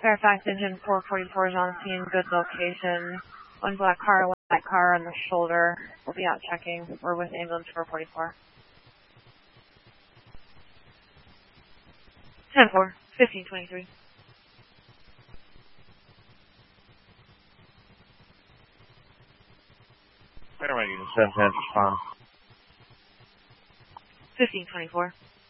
Fairfax engine 444 is on scene, good location. One black car, one white car on the shoulder. We'll be out checking. We're with ambulance 444. 10-4, 1523. Paramedic Unit 710, respond. 1524.